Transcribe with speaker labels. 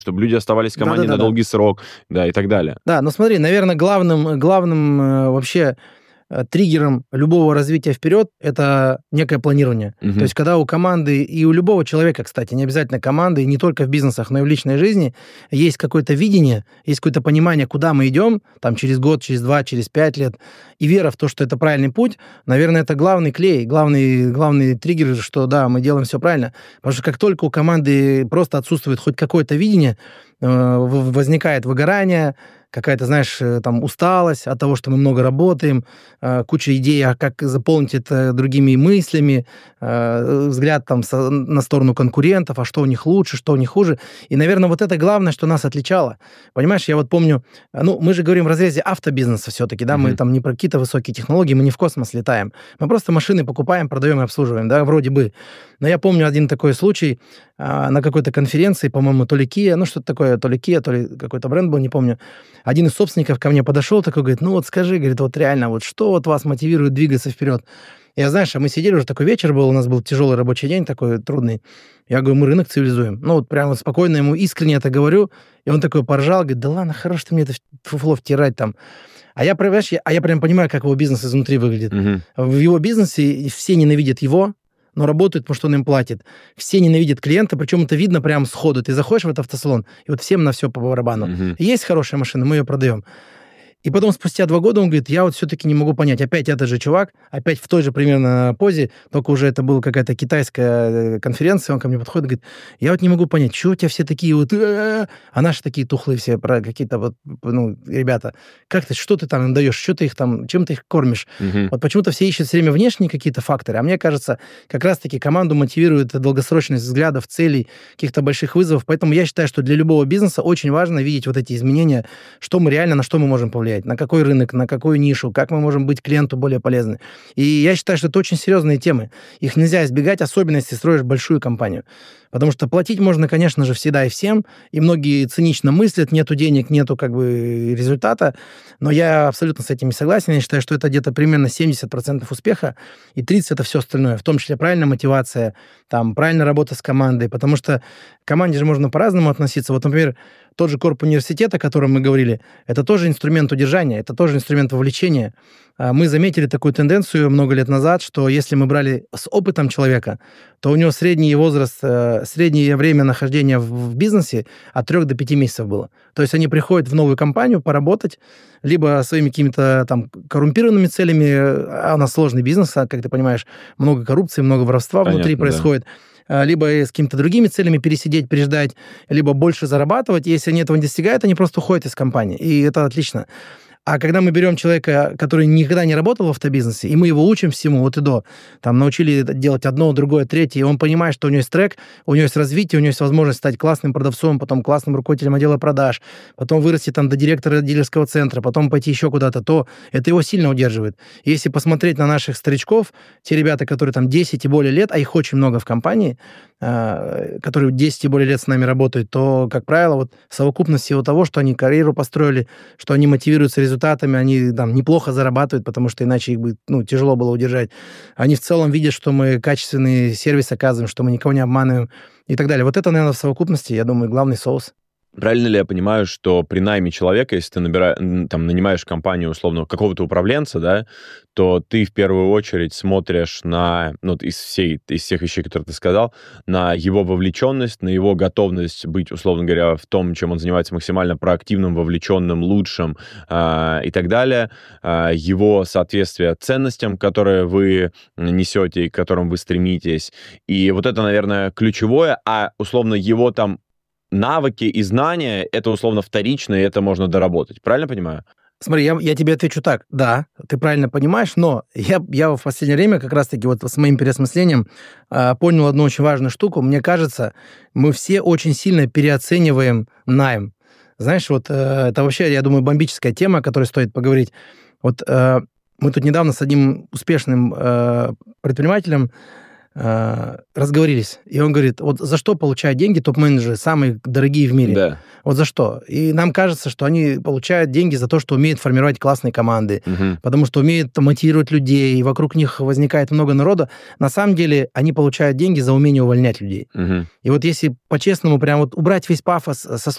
Speaker 1: чтобы люди оставались в команде на долгий срок, да, и так далее.
Speaker 2: Да, но смотри, наверное, главным вообще триггером любого развития вперед это некое планирование. То есть, когда у команды и у любого человека, кстати, не обязательно команды, и не только в бизнесах, но и в личной жизни, есть какое-то видение, есть какое-то понимание, куда мы идем, там, через год, через 2, через 5 лет, и вера в то, что это правильный путь, наверное, это главный клей, главный триггер, что да, мы делаем все правильно. Потому что как только у команды просто отсутствует хоть какое-то видение, возникает выгорание, какая-то, знаешь, там усталость от того, что мы много работаем, куча идей, а как заполнить это другими мыслями, взгляд там на сторону конкурентов, а что у них лучше, что у них хуже. И, наверное, вот это главное, что нас отличало. Понимаешь, я вот помню, мы же говорим в разрезе автобизнеса все-таки, да, мы там не про какие-то высокие технологии, мы не в космос летаем. Мы просто машины покупаем, продаем и обслуживаем, да, вроде бы. Но я помню один такой случай на какой-то конференции, по-моему, то ли Kia, что-то такое, то ли Kia, то ли какой-то бренд был, не помню. Один из собственников ко мне подошел, такой, говорит, вот скажи, говорит, вот реально, вот что вот вас мотивирует двигаться вперед? Я, знаешь, мы сидели, уже такой вечер был, у нас был тяжелый рабочий день, такой трудный. Я говорю, мы рынок цивилизуем. Вот прямо спокойно ему искренне это говорю, и он такой поржал, говорит, да ладно, хорош ты мне это фуфло втирать там. А я прям понимаю, как его бизнес изнутри выглядит. В его бизнесе все ненавидят его, но работают, потому что он им платит. Все ненавидят клиента, причем это видно прямо сходу. Ты заходишь в этот автосалон, и вот всем на все по барабану. Есть хорошая машина, мы ее продаем. И потом спустя 2 года он говорит, я вот все-таки не могу понять, опять этот же чувак, опять в той же примерно позе, только уже это была какая-то китайская конференция, он ко мне подходит и говорит, я вот не могу понять, что у тебя все такие вот, а наши такие тухлые все, про какие-то вот, ребята, что ты там им даешь, что ты их там, чем ты их кормишь? Вот почему-то все ищут все время внешние какие-то факторы, а мне кажется, как раз-таки команду мотивирует долгосрочность взглядов, целей, каких-то больших вызовов, поэтому я считаю, что для любого бизнеса очень важно видеть вот эти изменения, что мы реально, на что мы можем повлиять, на какой рынок, на какую нишу, как мы можем быть клиенту более полезны. И я считаю, что это очень серьезные темы. Их нельзя избегать, особенно если строишь большую компанию. Потому что платить можно, конечно же, всегда и всем, и многие цинично мыслят, нету денег, нету результата, но я абсолютно с этим не согласен. Я считаю, что это где-то примерно 70% успеха, и 30% это все остальное, в том числе правильная мотивация, правильная работа с командой, потому что к команде же можно по-разному относиться. Вот, например, тот же корп университета, о котором мы говорили, это тоже инструмент удержания, это тоже инструмент вовлечения. Мы заметили такую тенденцию много лет назад, что если мы брали с опытом человека, то у него средний возраст, среднее время нахождения в бизнесе от 3 до 5 месяцев было. То есть они приходят в новую компанию поработать, либо своими какими-то коррумпированными целями, а у нас сложный бизнес, как ты понимаешь, много коррупции, много воровства внутри происходит. Либо с какими-то другими целями пересидеть, переждать, либо больше зарабатывать. Если они этого не достигают, они просто уходят из компании. И это отлично. А когда мы берем человека, который никогда не работал в автобизнесе, и мы его учим всему от и до, научили делать одно, другое, третье, и он понимает, что у него есть трек, у него есть развитие, у него есть возможность стать классным продавцом, потом классным руководителем отдела продаж, потом вырасти до директора дилерского центра, потом пойти еще куда-то, то это его сильно удерживает. И если посмотреть на наших старичков, те ребята, которые 10 и более лет, а их очень много в компании, которые 10 и более лет с нами работают, то, как правило, совокупность всего того, что они карьеру построили, что они мотивируются результатами, они неплохо зарабатывают, потому что иначе их бы тяжело было удержать. Они в целом видят, что мы качественный сервис оказываем, что мы никого не обманываем и так далее. Вот это, наверное, в совокупности, я думаю, главный соус.
Speaker 1: Правильно ли я понимаю, что при найме человека, если ты нанимаешь компанию, условно, какого-то управленца, да, то ты в первую очередь смотришь на, из всех вещей, которые ты сказал, на его вовлеченность, на его готовность быть, условно говоря, в том, чем он занимается, максимально проактивным, вовлеченным, лучшим и так далее, его соответствие ценностям, которые вы несете и к которым вы стремитесь. И вот это, наверное, ключевое, а условно его навыки и знания, это условно вторично, и это можно доработать. Правильно понимаю?
Speaker 2: Смотри, я тебе отвечу так. Да, ты правильно понимаешь, но я в последнее время как раз-таки с моим переосмыслением понял одну очень важную штуку. Мне кажется, мы все очень сильно переоцениваем найм. Знаешь, это вообще, я думаю, бомбическая тема, о которой стоит поговорить. Мы тут недавно с одним успешным предпринимателем разговорились. И он говорит, за что получают деньги топ-менеджеры, самые дорогие в мире?
Speaker 1: Да.
Speaker 2: За что? И нам кажется, что они получают деньги за то, что умеют формировать классные команды, потому что умеют мотивировать людей, и вокруг них возникает много народа. На самом деле они получают деньги за умение увольнять людей. И если по-честному прям убрать весь пафос со